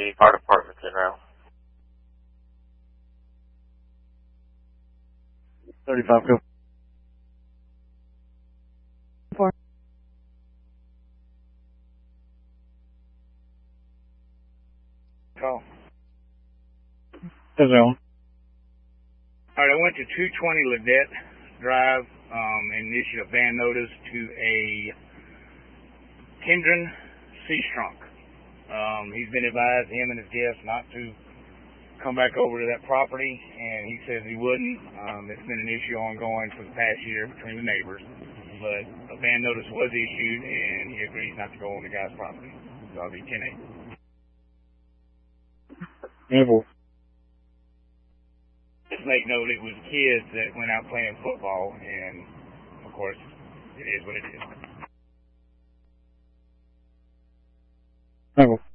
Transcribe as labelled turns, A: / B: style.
A: the fire department's in now.
B: 35, go.
C: 4.
D: Call.
B: How's it going?
D: All right, I went to 220 Ledette Drive and issued a ban notice to a Kendron Seastrunk. He's been advised, him and his guests, not to come back over to that property, and he says he wouldn't. It's been an issue ongoing for the past year between the neighbors, but a ban notice was issued, and he agrees not to go on the guy's property. So I'll be 10-8.
B: Never.
D: Just make note it was kids that went out playing football, and of course, it is what it is.
B: Never.